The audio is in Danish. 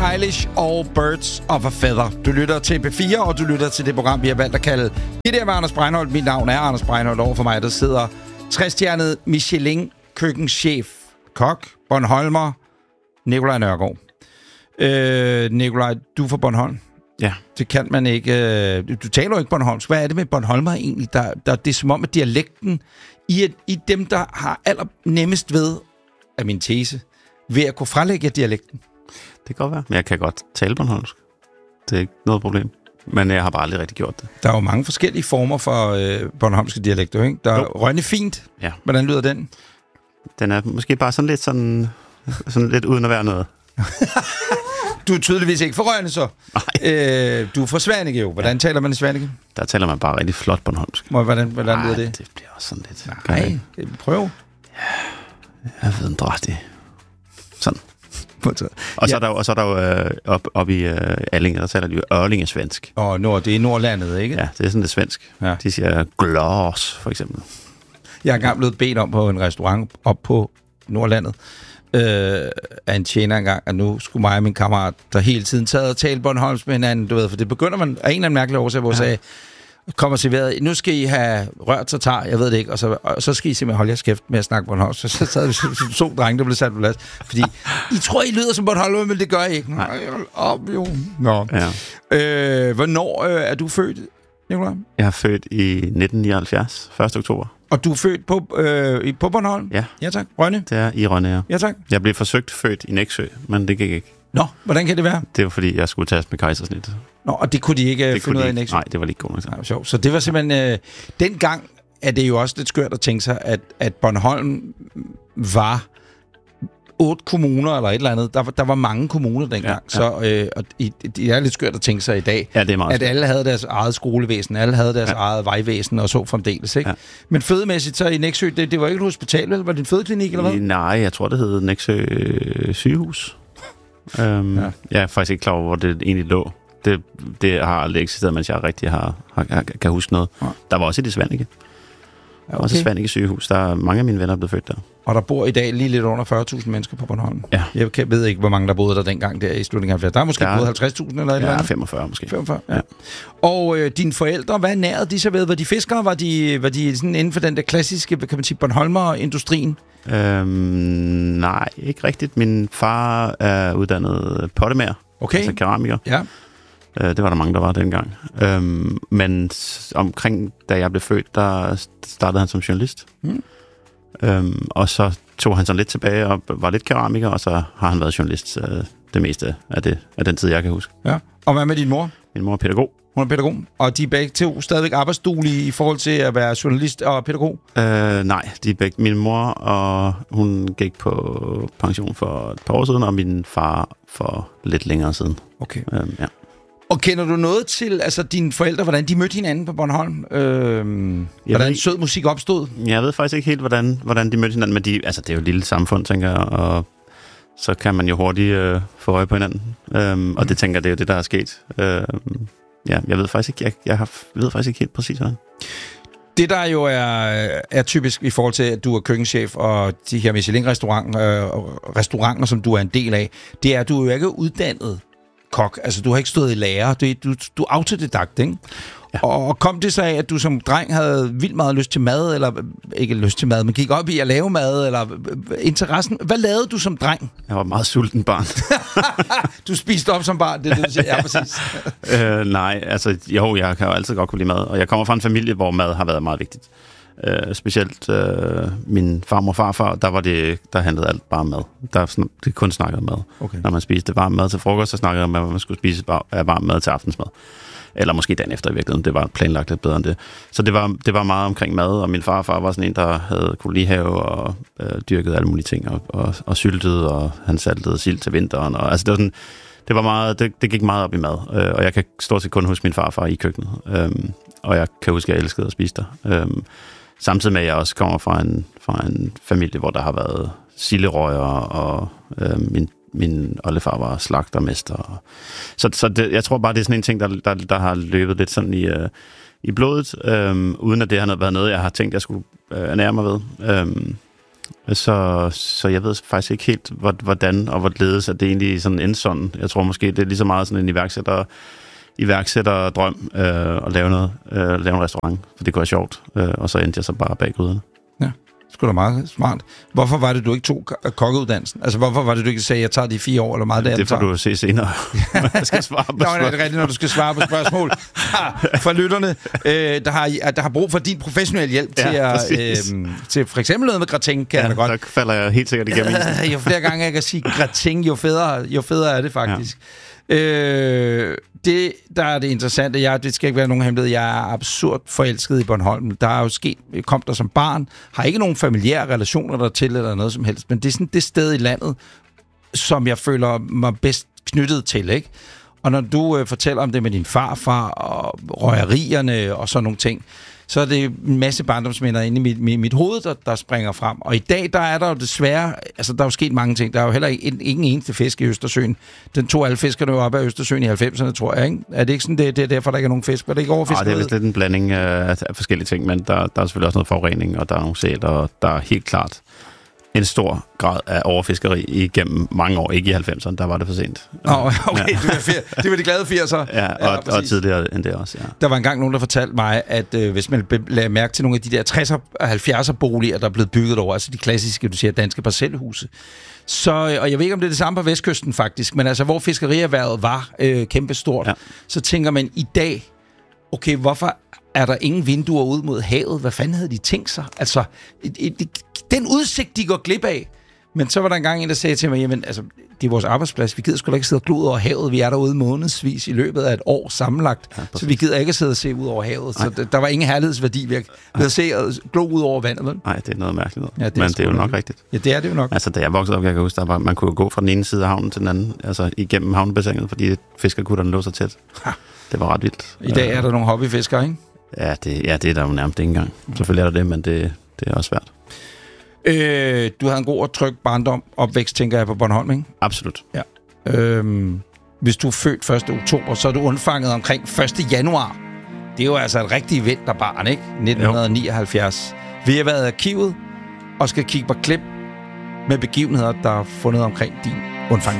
Eilish og Birds of a Feather. Du lytter til P4, og du lytter til det program, vi har valgt at kalde Det der med Anders Breinholt. Mit navn er Anders Breinholt. Over for mig, der sidder 60-stjernet Michelin-køkkenchef, kok, Bornholmer, Nikolaj Nørgaard. Nikolaj, du er fra Bornholm. Ja. Det kan man ikke. Du taler jo ikke bornholmsk. Hvad er det med Bornholmer egentlig? Det er som om, at dialekten i dem, der har allernemmest ved, af min tese, ved at kunne frelægge dialekten. Det kan godt være. Men jeg kan godt tale bornholmsk. Det er ikke noget problem. Men jeg har bare aldrig rigtig gjort det. Der er jo mange forskellige former for bornholmske dialekter, ikke? Der er Rønne Fint. Ja. Hvordan lyder den? Den er måske bare sådan lidt uden at være noget. Du er tydeligvis ikke fra Rønne, så. Nej. Du er fra Svanike jo. Hvordan taler man i Svanike? Der taler man bare rigtig flot bornholmsk. Hvordan lyder det? Det bliver også sådan lidt... Nej, prøv. Jeg ved en drægtig. Sådan. Og så er der jo op i Allinge, der taler de jo ørlingesvensk. Det er Nordlandet, ikke? Ja, det er sådan lidt svensk. Ja. De siger glas, for eksempel. Jeg er engang blevet bedt om på en restaurant op på Nordlandet af en tjener engang, at nu skulle mig og min kammerat, der hele tiden taget og tale bornholmsk med hinanden, du ved, for det begynder man af en eller anden mærkelig årsag, hvor jeg sagde, kommer serveret, nu skal I have rørt tatar, jeg ved det ikke, og så skal I simpelthen holde jeres kæft med at snakke bornholmsk. Så sad vi som to drenge, der blev sat på plads. Fordi, I tror, I lyder som bornholmer, men det gør I ikke. Nej, op jo. Nå. Ja. Hvornår er du født, Nikolaj? Jeg er født i 1979, 1. oktober. Og du er født på Bornholm? Ja. Ja, tak. Rønne? Det er i Rønne, ja. Ja, tak. Jeg blev forsøgt født i Nexø, men det gik ikke. Nå, hvordan kan det være? Det var, fordi jeg skulle tages med kejsersnit. Nå, og det kunne de ikke finde ud af i Nexø? Nej, det var ikke godt nok. Nej, sjovt. Så det var simpelthen... dengang er det jo også lidt skørt at tænke sig, at Bornholm var 8 kommuner eller et eller andet. Der var mange kommuner dengang. Ja. Så det er lidt skørt at tænke sig i dag, ja, det er meget at alle havde deres eget skolevæsen, alle havde deres eget vejvæsen og så fremdeles, ikke? Ja. Men fødemæssigt så i Nexø, det var ikke et hospital, eller var det en fødeklinik, eller hvad? Nej, jeg tror, det hed Nexø sygehus. Jeg er faktisk ikke klar over, hvor det egentlig lå. Det har aldrig eksisteret, mens jeg rigtig kan huske noget. Ja. Der var også i Svanike. Der var også Svanike sygehus. Der er mange af mine venner blevet født der. Og der bor i dag lige lidt under 40.000 mennesker på Bornholm. Ja. Jeg ved ikke, hvor mange der boede der dengang der i slutningen af 70'erne. Der er måske boet 50.000 eller et eller andet? 45 måske. 45, ja. Og dine forældre, hvad nærede de så ved? Var de fiskere? Var de sådan inden for den der klassiske, kan man sige, Bornholmer-industrien? Nej, ikke rigtigt. Min far er uddannet pottemager, altså keramiker. Ja. Det var der mange, der var dengang. Men omkring, da jeg blev født, der startede han som journalist. Og så tog han så lidt tilbage og var lidt keramiker, og så har han været journalist det meste af den tid, jeg kan huske. Ja. Og hvad med din mor? Min mor er pædagog. Hun er pædagog. Og de er begge to stadigvæk arbejdsduelige i forhold til at være journalist og pædagog? Nej, de er begge. Min mor, og hun gik på pension for et par år siden, og min far for lidt længere siden. Okay. Ja. Og kender du noget til dine forældre, hvordan de mødte hinanden på Bornholm? Hvordan sød musik opstod? Jeg ved faktisk ikke helt, hvordan de mødte hinanden, men det er jo et lille samfund, tænker jeg, og så kan man jo hurtigt få øje på hinanden. Og det tænker jeg, det er jo det, der er sket. Jeg ved faktisk ikke, jeg ved faktisk ikke helt præcis, hvordan. Det, der jo er typisk i forhold til, at du er køkkenchef og de her Michelin-restauranter, som du er en del af, det er, at du er jo ikke uddannet kok. Altså, du har ikke stået i lære. Du er autodidakt, ikke? Ja. Og kom det så af, at du som dreng havde vildt meget lyst til mad, eller ikke lyst til mad, men gik op i at lave mad, eller interessen? Hvad lavede du som dreng? Jeg var meget sulten barn. Du spiste op som barn, det er det, du siger. Ja, præcis. Nej, jeg kan jo altid godt kunne lide mad, og jeg kommer fra en familie, hvor mad har været meget vigtigt. Specielt min farmor og farfar, der handlede alt bare mad. Det kun snakkede mad. Okay. Når man spiste varm mad til frokost, så snakkede man, at man skulle spise varm mad til aftensmad. Eller måske dagen efter i virkeligheden. Det var planlagt lidt bedre end det. Så det var meget omkring mad, og min farfar var sådan en, der havde kolonihave og dyrkede alle mulige ting, og syltede, og han saltede sild til vinteren. Og, altså det var sådan, det var meget, det gik meget op i mad, og jeg kan stort set kun huske min farfar i køkkenet. Og jeg kan huske, at jeg elskede at spise der. Samtidig med, at jeg også kommer fra en familie, hvor der har været silderøjer, og min oldefar var slagtermester. Så jeg tror bare, det er sådan en ting, der har løbet lidt sådan i blodet, uden at det har været noget, jeg har tænkt, jeg skulle ernære mig ved. Så jeg ved faktisk ikke helt, hvordan og hvorledes, at det egentlig sådan endte sådan. Jeg tror måske, det er lige så meget sådan en iværksætterdrøm at lave en restaurant, for det kunne være sjovt. Og så endte jeg så bare bag gryderne. Ja, sgu da meget smart. Hvorfor var det, du ikke tog kokkeuddannelsen? Altså, hvorfor var det, du ikke sagde, at jeg tager de 4 år eller meget der? Det får du se senere, jeg skal svare på spørgsmål. Nå, det er rigtigt, når du skal svare på spørgsmål. For lytterne, der har brug for din professionelle hjælp til for eksempel noget med gratin, kan jeg da godt. Så falder jeg helt sikkert igennem isen. Jo flere gange jeg kan sige gratin, jo federe er det faktisk. Ja. Det, der er det interessante, det skal ikke være nogen hemmelighed, jeg er absurd forelsket i Bornholm. Der er jo kom der som barn, har ikke nogen familiære relationer der til eller noget som helst, men det er sådan det sted i landet, som jeg føler mig bedst knyttet til, ikke? Og når du fortæller om det med din farfar og røgerierne og sådan nogle ting, så er det en masse barndomsminder inde i mit hoved, der springer frem. Og i dag, der er der jo desværre, altså der er jo sket mange ting. Der er jo heller ingen eneste fisk i Østersøen. Den tog alle fiskerne jo op af Østersøen i 90'erne, tror jeg, ikke? Er det ikke sådan, det er derfor, der ikke er nogen fisk? Er det ikke overfisk? Det er vist lidt en blanding af forskellige ting, men der er selvfølgelig også noget forurening, og der er nogle sæler, og der er helt klart en stor grad af overfiskeri igennem mange år. Ikke i 90'erne, der var det for sent. Okay, det var de glade 80'er. Ja, og tidligere end det også, ja. Der var engang nogen, der fortalte mig, at hvis man lagde mærke til nogle af de der 60'er og 70'er boliger, der er blevet bygget over, altså de klassiske, du siger, danske parcelhuse, og jeg ved ikke, om det er det samme på Vestkysten faktisk, men altså, hvor fiskerierhvervet var kæmpestort, så tænker man i dag, okay, hvorfor er der ingen vinduer ud mod havet? Hvad fanden havde de tænkt sig? Altså, den udsigt, de går glip af. Men så var der engang en, der sagde til mig, jamen, altså, det er vores arbejdsplads. Vi gider sgu da ikke sidde og glo ud over havet. Vi er derude månedsvis i løbet af et år sammenlagt. Ja, så vi gider ikke sidde og se ud over havet. Nej. Så der var ingen herlighedsværdi ved at se og glo ud over vandet. Vel? Nej, det er noget mærkeligt noget. Ja, men det er jo nok rigtigt. Ja, det er det jo nok. Altså, da jeg voksede op, jeg kan huske, man kunne gå fra den ene side af havnen til den anden, altså igennem havnebassinet, fordi fiskerkutterne lå så tæt. Ha. Det var ret vildt. I dag er der nogle hobbyfiskere, ikke? Ja, det er der jo nærmest ikke engang. Selvfølgelig er der det, men det er også svært. Du havde en god og tryg barndom, opvækst, tænker jeg, på Bornholm, ikke? Absolut. Ja. Hvis du er født 1. oktober, så er du undfanget omkring 1. januar. Det er jo altså et rigtigt vinterbarn, ikke? 1979. Vi har været i arkivet og skal kigge på klip med begivenheder, der er fundet omkring din undfangelse.